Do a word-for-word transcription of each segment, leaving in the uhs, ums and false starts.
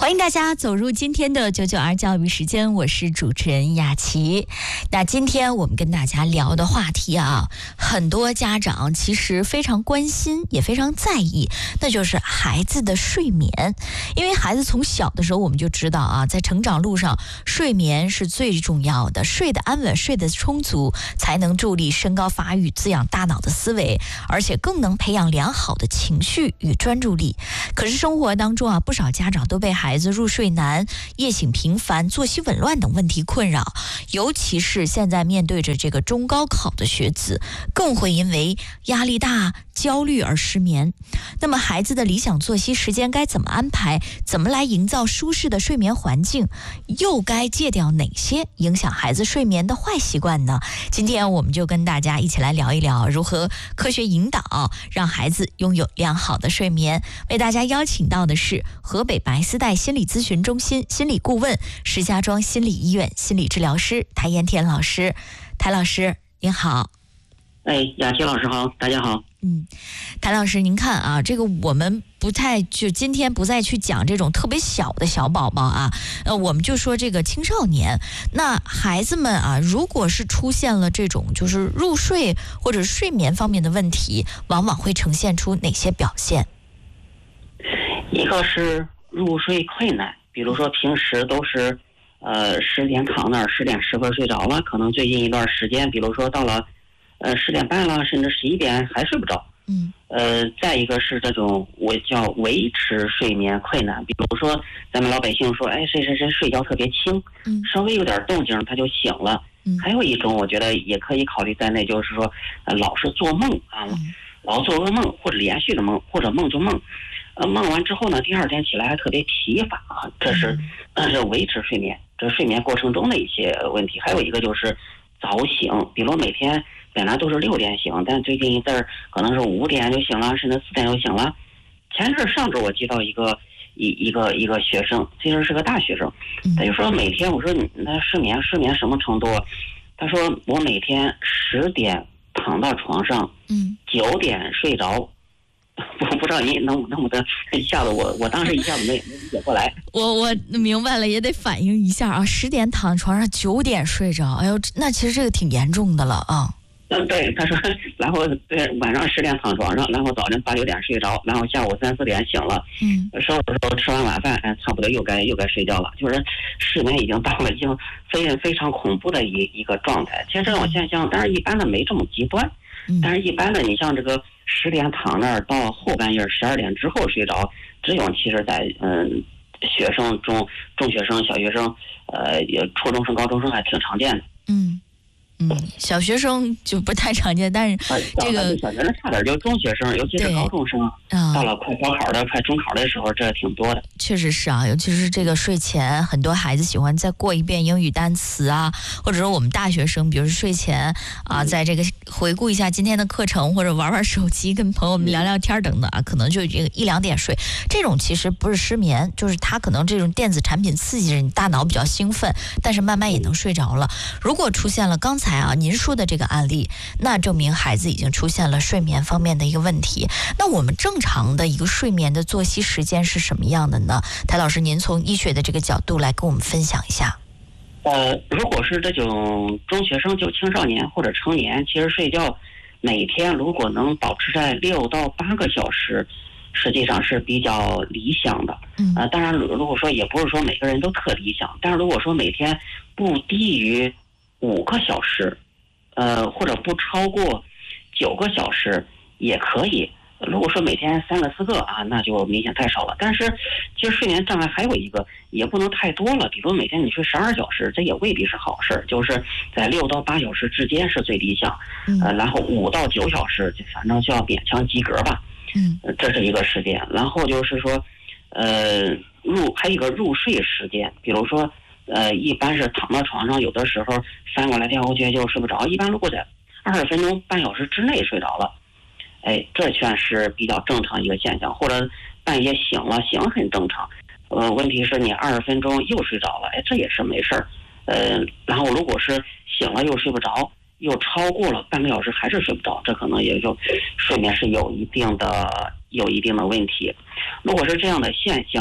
欢迎大家走入今天的九九二教育时间，我是主持人雅琪。那今天我们跟大家聊的话题啊，很多家长其实非常关心，也非常在意，那就是孩子的睡眠。因为孩子从小的时候我们就知道啊，在成长路上，睡眠是最重要的，睡得安稳，睡得充足，才能助力身高发育，滋养大脑的思维，而且更能培养良好的情绪与专注力。可是生活当中啊，不少家长都被孩子入睡难、夜醒频繁、作息紊乱等问题困扰，尤其是现在面对着这个中高考的学子，更会因为压力大、焦虑而失眠。那么孩子的理想作息时间该怎么安排？怎么来营造舒适的睡眠环境？又该戒掉哪些影响孩子睡眠的坏习惯呢？今天我们就跟大家一起来聊一聊如何科学引导，让孩子拥有良好的睡眠。为大家邀请到的是河北白丝带心理咨询中心心理顾问、石家庄心理医院心理治疗师谭延田老师。谭老师您好。 哎，雅琪老师好，大家好。 嗯，谭老师，您看啊，这个我们不太就今天不再去讲这种特别小的小宝宝啊，呃，我们就说这个青少年。那孩子们啊，如果是出现了这种就是入睡或者睡眠方面的问题，往往会呈现出哪些表现？ 一个是入睡困难，比如说平时都是呃十点躺那儿，十点十分睡着了，可能最近一段时间，比如说到了呃十点半了，甚至十一点还睡不着。 嗯。 呃，再一个是这种我叫维持睡眠困难，比如说咱们老百姓说，哎，谁谁谁睡觉特别轻， 嗯， 稍微有点动静他就醒了。 嗯。 还有一种我觉得也可以考虑在内，就是说，呃，老是做梦啊， 嗯、 老做噩梦或者连续的梦，或者梦就梦。呃，梦完之后呢，第二天起来还特别疲乏啊，这是但是维持睡眠，这睡眠过程中的一些问题。还有一个就是早醒，比如每天本来都是六点醒，但最近一阵儿可能是五点就醒了，甚至四点就醒了。前阵上周我接到一个一一个一个学生，其实是个大学生，他就说每天我说你那失眠失眠什么程度？他说我每天十点躺到床上，嗯，九点睡着。我不知道您能能不能一下子我我当时一下子没没理解过来。 我我明白了，也得反应一下啊！十点躺床上，九点睡着，哎呦，那其实这个挺严重的了啊。 嗯，对，他说，然后对晚上十点躺床上，然后早晨八九点睡着，然后下午三四点醒了，嗯，收拾收拾吃完晚饭，哎，差不多又该又该睡觉了，就是失眠已经到了已经非非常恐怖的一一个状态。其实这种现象，当然一般的没这么极端，但是一般的你像这个十点躺那儿到后半夜十二点之后睡着，这种其实在嗯学生中中学生、小学生，呃，也初中生、高中生还挺常见的。 嗯。嗯，小学生就不太常见，但是这个小学生差点，就中学生，尤其是高中生，到了快高考的、快中考的时候，这挺多的。 确实是啊，尤其是这个睡前，很多孩子喜欢再过一遍英语单词啊，或者说我们大学生，比如睡前啊，在这个回顾一下今天的课程，或者玩玩手机，跟朋友们聊聊天等等啊，可能就这个一两点睡。这种其实不是失眠，就是他可能这种电子产品刺激着你大脑比较兴奋，但是慢慢也能睡着了。如果出现了刚才啊，您说的这个案例，那证明孩子已经出现了睡眠方面的一个问题。那我们正常的一个睡眠的作息时间是什么样的呢？谭老师，您从医学的这个角度来跟我们分享一下。 呃，如果是这种中学生、就青少年或者成年，其实睡觉每天如果能保持在六到八个小时，实际上是比较理想的。嗯，呃，当然，如果说也不是说每个人都特理想，但是如果说每天不低于五个小时，呃，或者不超过九个小时也可以。如果说每天三个四个啊，那就明显太少了。但是其实睡眠障碍还有一个，也不能太多了。比如每天你睡十二小时，这也未必是好事，就是在六到八小时之间是最理想。呃，然后五到九小时，就反正就要勉强及格吧。嗯，这是一个时间。然后就是说，呃，入还有一个入睡时间，比如说。呃，一般是躺到床上，有的时候翻过来跳过去就睡不着。一般如果在二十分钟、半小时之内睡着了，哎，这算是比较正常一个现象。或者半夜醒了，醒很正常。呃，问题是你二十分钟又睡着了，哎，这也是没事儿。呃，然后如果是醒了又睡不着，又超过了半个小时还是睡不着，这可能也就睡眠是有一定的有一定的问题。如果是这样的现象，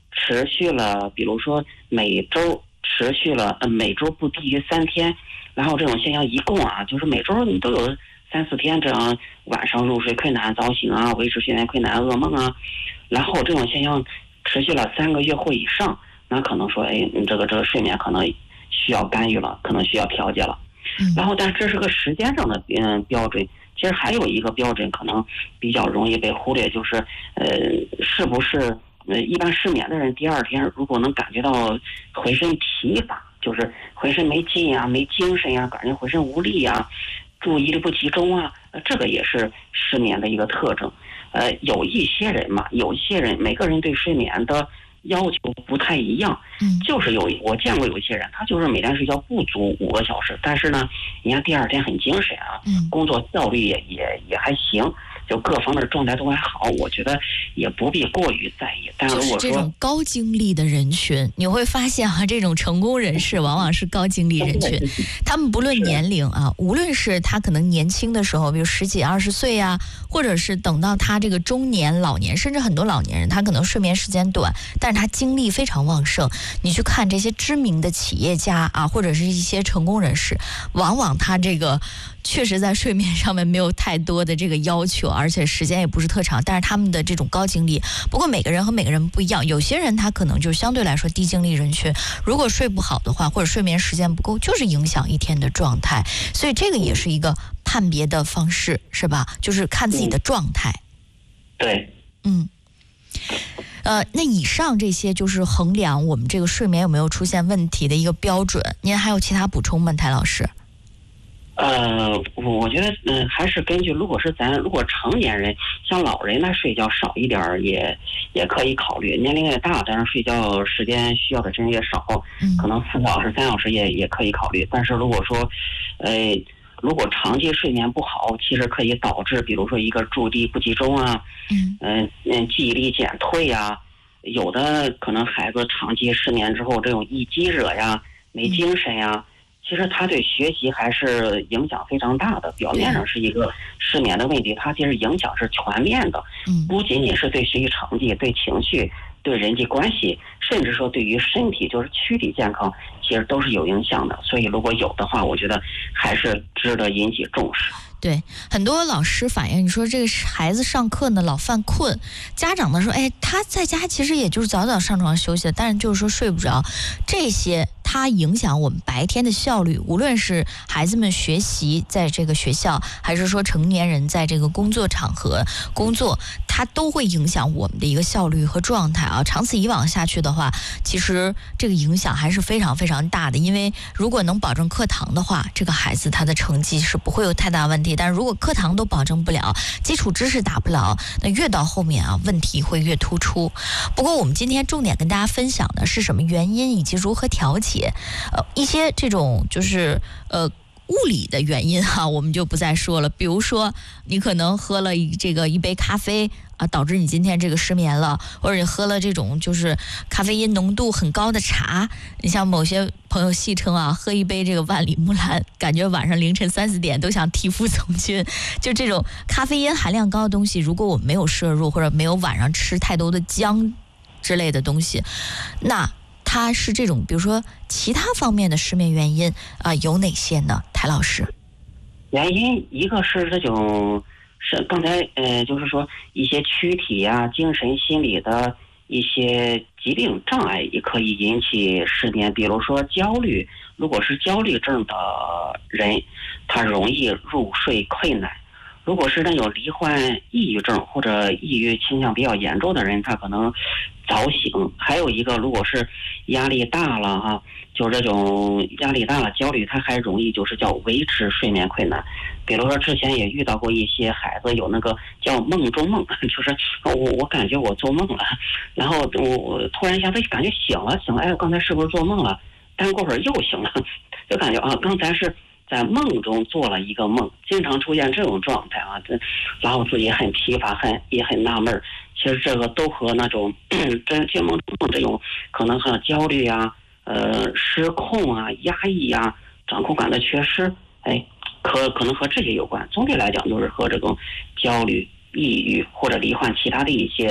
持续了，比如说每周持续了呃每周不低于三天，然后这种现象一共啊，就是每周你都有三四天这样晚上入睡困难、早醒啊、维持睡眠困难、噩梦啊，然后这种现象持续了三个月或以上，那可能说，哎，你这个这个睡眠可能需要干预了，可能需要调节了。然后，但这是个时间上的嗯标准。其实还有一个标准可能比较容易被忽略，就是呃，是不是呃一般失眠的人第二天如果能感觉到浑身疲乏，就是浑身没劲啊、没精神啊，感觉浑身无力啊、注意力不集中啊，这个也是失眠的一个特征。呃，有一些人嘛，有一些人每个人对睡眠的要求不太一样， 嗯， 就是有我见过有一些人，他就是每天睡觉不足五个小时，但是呢，人家第二天很精神啊， 嗯， 工作效率也也也还行，就各方面状态都还好，我觉得也不必过于在意。但如果说就是这种高精力的人群，你会发现啊，这种成功人士往往是高精力人群，他们不论年龄啊，无论是他可能年轻的时候，比如十几二十岁啊，或者是等到他这个中年、老年，甚至很多老年人，他可能睡眠时间短，但是他精力非常旺盛。你去看这些知名的企业家啊，或者是一些成功人士，往往他这个确实在睡眠上面没有太多的这个要求，而且时间也不是特长，但是他们的这种高精力，不过每个人和每个人不一样，有些人他可能就相对来说低精力人群，如果睡不好的话，或者睡眠时间不够，就是影响一天的状态，所以这个也是一个判别的方式，是吧？就是看自己的状态。 对， 嗯。呃，那以上这些就是衡量我们这个睡眠有没有出现问题的一个标准。您还有其他补充吗，台老师？ 呃，我觉得嗯、呃，还是根据，如果是咱如果成年人，像老人呢睡觉少一点也也可以考虑，年龄越大，当然睡觉时间需要的时间越少，可能四个小时、三小时也也可以考虑。但是如果说，呃。如果长期睡眠不好，其实可以导致，比如说一个注意力不集中啊，嗯嗯、呃、记忆力减退啊，有的可能孩子长期失眠之后，这种易激惹呀、没精神呀，其实他对学习还是影响非常大的。表面上是一个失眠的问题，它其实影响是全面的，不仅仅是对学习成绩、对情绪、对人际关系，甚至说对于身体，就是躯体健康，其实都是有影响的。所以如果有的话，我觉得还是值得引起重视。 对，很多老师反映，你说这个孩子上课呢老犯困，家长呢说，哎，他在家其实也就是早早上床休息的，但是就是说睡不着，这些它影响我们白天的效率，无论是孩子们学习在这个学校，还是说成年人在这个工作场合工作，它都会影响我们的一个效率和状态啊。长此以往下去的话，其实这个影响还是非常非常大的。因为如果能保证课堂的话，这个孩子他的成绩是不会有太大问题。但是如果课堂都保证不了，基础知识打不了，那越到后面啊，问题会越突出。不过我们今天重点跟大家分享的是什么原因以及如何调节。呃，一些这种就是呃物理的原因哈、啊，我们就不再说了。比如说，你可能喝了一这个一杯咖啡啊，导致你今天这个失眠了，或者你喝了这种就是咖啡因浓度很高的茶。你像某些朋友戏称啊，喝一杯这个万里木兰，感觉晚上凌晨三四点都想替父从军。就这种咖啡因含量高的东西，如果我们没有摄入，或者没有晚上吃太多的姜之类的东西，那它是这种，比如说其他方面的失眠原因啊、呃，有哪些呢？台老师， 原因一个是这种是刚才呃，就是说一些躯体啊、精神、心理的一些疾病障碍也可以引起失眠，比如说焦虑。如果是焦虑症的人，他容易入睡困难。如果是那种罹患抑郁症或者抑郁倾向比较严重的人，他可能早醒。还有一个，如果是压力大了啊，就是这种压力大了、焦虑，他还容易就是叫维持睡眠困难。比如说之前也遇到过一些孩子有那个叫梦中梦，就是我我感觉我做梦了，然后我我突然一下子感觉醒了，醒了，哎，刚才是不是做梦了？但过会儿又醒了，就感觉啊，刚才是在梦中做了一个梦，经常出现这种状态啊，这然后自己很疲乏，很也很纳闷。其实这个都和那种这这梦中这种可能和焦虑啊、呃失控啊、压抑啊、掌控感的缺失，哎，可可能和这些有关。总体来讲，就是和这种焦虑、抑郁或者罹患其他的一些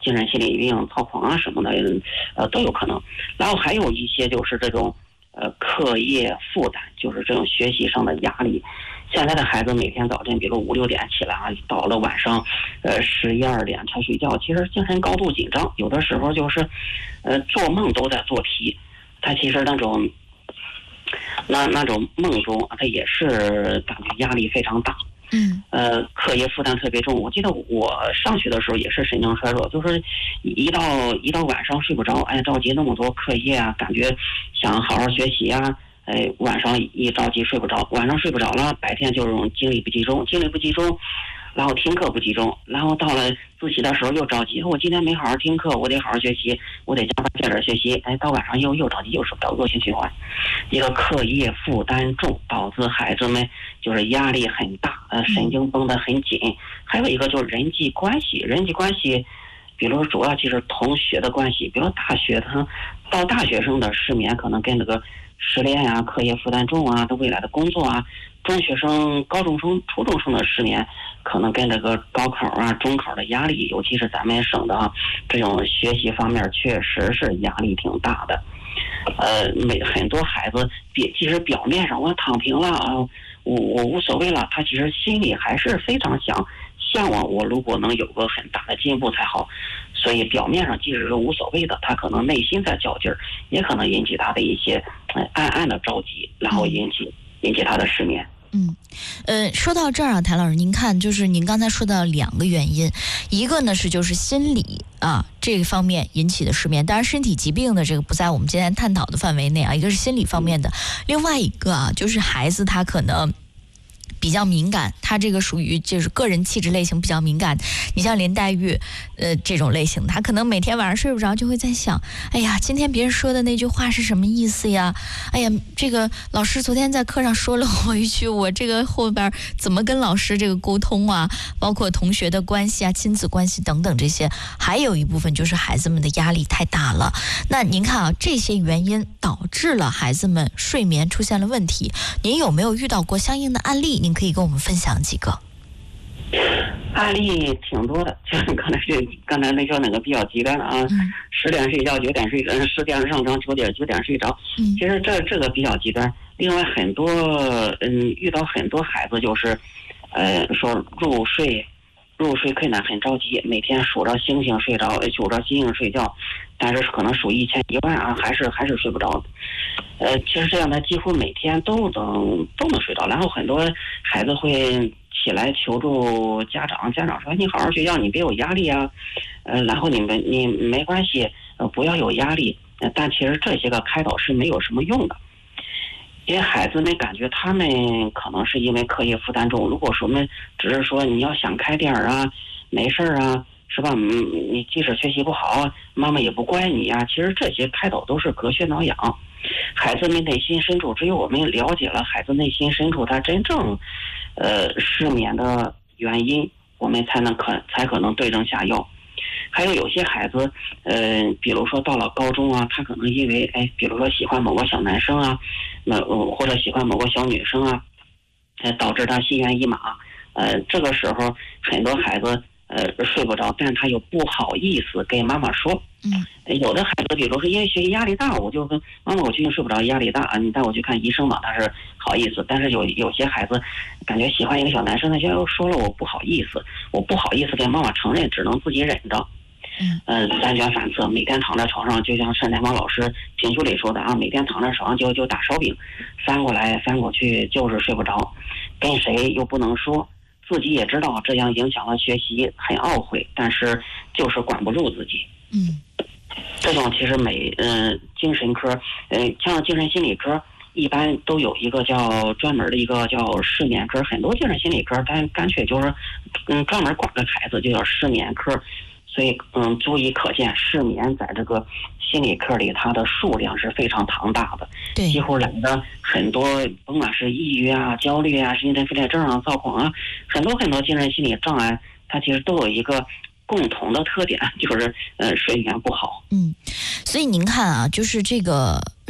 精神心理病、躁狂啊什么的，呃都有可能。然后还有一些就是这种呃课业负担，就是这种学习上的压力。现在的孩子每天早晨比如五六点起来啊，到了晚上呃十一二点才睡觉，其实精神高度紧张，有的时候就是呃做梦都在做题。他其实那种那那种梦中他也是感觉压力非常大。 嗯， 呃，课业负担特别重。我记得我上学的时候也是神经衰弱，就是一到一到晚上睡不着，哎，着急那么多课业啊，感觉想好好学习啊，哎，晚上一着急睡不着，晚上睡不着了，白天就是精力不集中，精力不集中，然后听课不集中，然后到了自习的时候又着急，我今天没好好听课，我得好好学习，我得加班接着学习，哎，到晚上又又着急又睡不着，恶性循环。一个课业负担重，导致孩子们就是压力很大，呃，神经绷得很紧。还有一个就是人际关系，人际关系，比如主要就是同学的关系，比如大学他到大学生的失眠可能跟那个失恋啊、课业负担重啊、他未来的工作啊，中学生、高中生、初中生的失眠，可能跟这个高考啊、中考的压力，尤其是咱们省的啊，这种学习方面确实是压力挺大的。呃，每很多孩子比其实表面上我躺平了啊，我我无所谓了，他其实心里还是非常想向往，我如果能有个很大的进步才好。所以表面上即使是无所谓的，他可能内心在较劲儿，也可能引起他的一些呃暗暗的着急，然后引起引起他的失眠。 嗯，呃，说到这儿啊，谭老师，您看，就是您刚才说到两个原因，一个呢是就是心理啊这个方面引起的失眠，当然身体疾病的这个不在我们今天探讨的范围内啊，一个是心理方面的，另外一个啊就是孩子他可能比较敏感，他这个属于就是个人气质类型比较敏感。你像林黛玉，呃，这种类型，他可能每天晚上睡不着就会在想，哎呀，今天别人说的那句话是什么意思呀？哎呀，这个老师昨天在课上说了我一句，我这个后边怎么跟老师这个沟通啊？包括同学的关系啊、亲子关系等等这些，还有一部分就是孩子们的压力太大了。那您看啊，这些原因导致了孩子们睡眠出现了问题，您有没有遇到过相应的案例？您可以跟我们分享几个。 案例挺多的，像刚才这刚才那说哪个比较极端的啊？十、嗯、点睡觉，九点睡，嗯，十点上床，九点九点睡着。嗯，其实这这个比较极端。另外很多嗯遇到很多孩子就是，呃说入睡入睡困难，很着急，每天数着星星睡着，数着星星睡觉，但是可能数一千一万啊，还是还是睡不着。呃，其实这样的几乎每天都能都能睡着，然后很多孩子会起来求助家长，家长说你好好睡觉，你别有压力啊，呃，然后你们你没关系，呃，不要有压力。呃，但其实这些个开导是没有什么用的，因为孩子们感觉他们可能是因为课业负担重，如果说我们只是说你要想开点儿啊，没事儿啊，是吧？嗯，你即使学习不好，妈妈也不怪你啊。其实这些开导都是隔靴挠痒。孩子们内心深处，只有我们了解了孩子内心深处他真正，呃，失眠的原因，我们才能可才可能对症下药。还有有些孩子，呃，比如说到了高中啊，他可能因为哎，比如说喜欢某个小男生啊，那、呃、或者喜欢某个小女生啊，呃，导致他心猿意马。呃，这个时候很多孩子呃睡不着，但他又不好意思跟妈妈说。嗯，有的孩子，比如说因为学习压力大，我就跟妈妈我最近睡不着，压力大啊，你带我去看医生吧。他是好意思，但是有有些孩子感觉喜欢一个小男生，他就说了我不好意思，我不好意思跟妈妈承认，只能自己忍着。嗯，呃，三卷反侧，每天躺在床上，就像单田芳老师评书里说的啊，每天躺在床上就就打烧饼，翻过来翻过去就是睡不着，跟谁又不能说，自己也知道这样影响了学习，很懊悔，但是就是管不住自己。嗯。这种其实每嗯、呃、精神科，嗯、呃、像精神心理科一般都有一个叫专门的一个叫失眠科，很多精神心理科但干脆就是嗯专门管个孩子就叫失眠科，所以嗯足以可见失眠在这个心理科里它的数量是非常庞大的，对，几乎来的很多，甭管是抑郁啊、焦虑啊、精神分裂症啊、躁狂啊，很多很多精神心理障碍，它其实都有一个共同的特点，就是呃睡眠不好。嗯， 所以您看啊，就是这个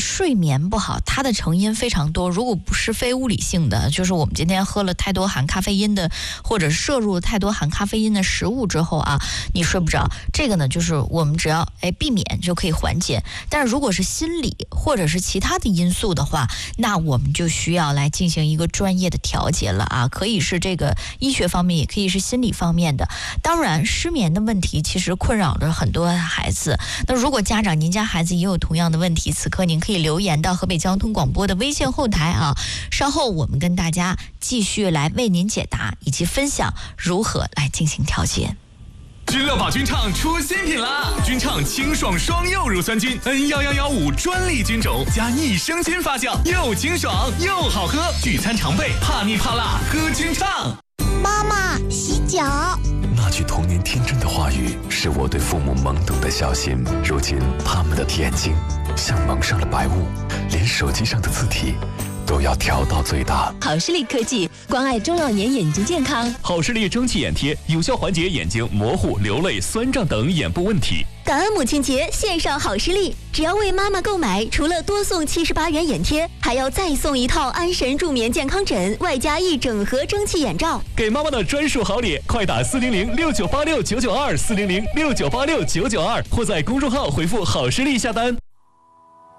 睡眠不好，它的成因非常多。如果不是非物理性的，就是我们今天喝了太多含咖啡因的，或者摄入了太多含咖啡因的食物之后啊，你睡不着，这个呢，就是我们只要哎避免就可以缓解。但是如果是心理或者是其他的因素的话，那我们就需要来进行一个专业的调节了啊，可以是这个医学方面，也可以是心理方面的。当然，失眠的问题其实困扰着很多孩子。那如果家长您家孩子也有同样的问题，此刻您可以留言到河北交通广播的微信后台啊，稍后我们跟大家继续来为您解答以及分享如何来进行调节。 君乐宝菌畅出新品啦！菌畅清爽双柚乳酸菌 N 一一一五专利菌种加益生菌发酵，又清爽又好喝，聚餐常备，怕腻怕辣喝菌畅。 妈妈，洗脚。 那句童年天真的话语，是我对父母懵懂的小心。如今，他们的眼睛像蒙上了白雾，连手机上的字体都要调到最大。 好视力科技关爱中老年眼睛健康。 好视力蒸汽眼贴有效缓解眼睛模糊、流泪、酸胀等眼部问题。 感恩母亲节，线上好视力，只要为妈妈购买，除了多送七十八元眼贴，还要再送一套安神助眠健康枕，外加一整盒蒸汽眼罩。 给妈妈的专属好礼，快打四零零六九八六九九二四零零六九八六九九二，或在公众号回复好视力下单。